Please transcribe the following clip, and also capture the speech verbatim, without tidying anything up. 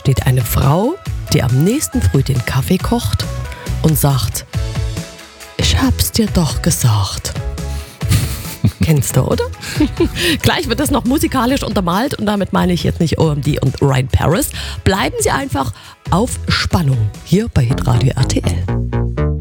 steht eine Frau, die am nächsten Früh den Kaffee kocht und sagt: Ich hab's dir doch gesagt. Kennst du, oder? Gleich wird das noch musikalisch untermalt und damit meine ich jetzt nicht O M D und Ryan Paris. Bleiben Sie einfach auf Spannung hier bei Hitradio R T L.